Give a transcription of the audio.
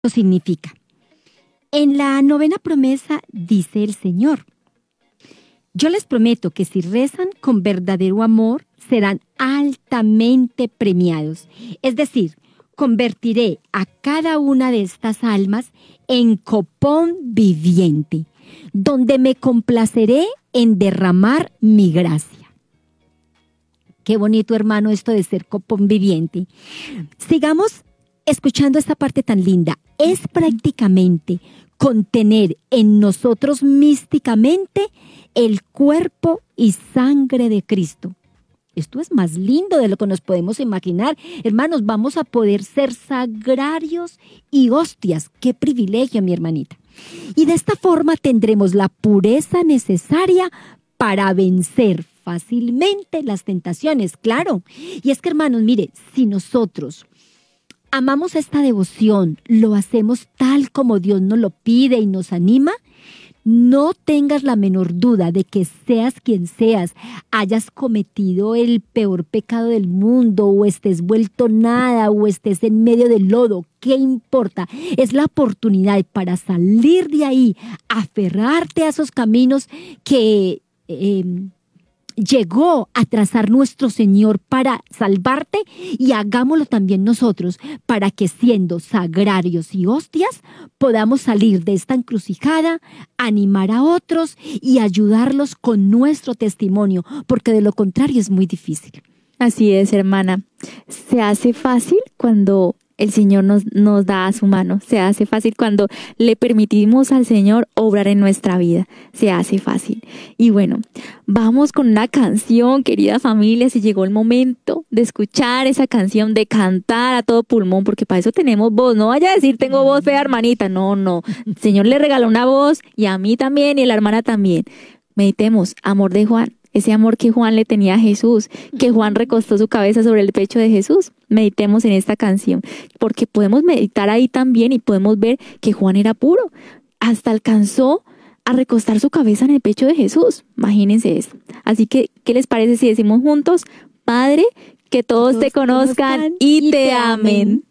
significa. En la novena promesa dice el Señor: yo les prometo que si rezan con verdadero amor, serán altamente premiados. Es decir, convertiré a cada una de estas almas en copón viviente, donde me complaceré en derramar mi gracia. Qué bonito, hermano, esto de ser copón viviente. Sigamos escuchando esta parte tan linda. Es prácticamente contener en nosotros místicamente el cuerpo y sangre de Cristo. Esto es más lindo de lo que nos podemos imaginar. Hermanos, vamos a poder ser sagrarios y hostias. ¡Qué privilegio, mi hermanita! Y de esta forma tendremos la pureza necesaria para vencer fácilmente las tentaciones, claro. Y es que, hermanos, mire, si nosotros amamos esta devoción, lo hacemos tal como Dios nos lo pide y nos anima, no tengas la menor duda de que seas quien seas, hayas cometido el peor pecado del mundo, o estés vuelto nada, o estés en medio del lodo, ¿qué importa? Es la oportunidad para salir de ahí, aferrarte a esos caminos que llegó a trazar nuestro Señor para salvarte, y hagámoslo también nosotros para que, siendo sagrarios y hostias, podamos salir de esta encrucijada, animar a otros y ayudarlos con nuestro testimonio, porque de lo contrario es muy difícil. Así es, hermana. Se hace fácil cuando el Señor nos da su mano. Se hace fácil cuando le permitimos al Señor obrar en nuestra vida. Se hace fácil. Y bueno, vamos con una canción, querida familia. Si llegó el momento de escuchar esa canción, de cantar a todo pulmón, porque para eso tenemos voz. No vaya a decir, tengo voz fea, hermanita. No. El Señor le regaló una voz, y a mí también, y a la hermana también. Meditemos, amor de Juan. Ese amor que Juan le tenía a Jesús, que Juan recostó su cabeza sobre el pecho de Jesús. Meditemos en esta canción, porque podemos meditar ahí también y podemos ver que Juan era puro. Hasta alcanzó a recostar su cabeza en el pecho de Jesús. Imagínense eso. Así que, ¿qué les parece si decimos juntos? Padre, que todos te conozcan y te amen.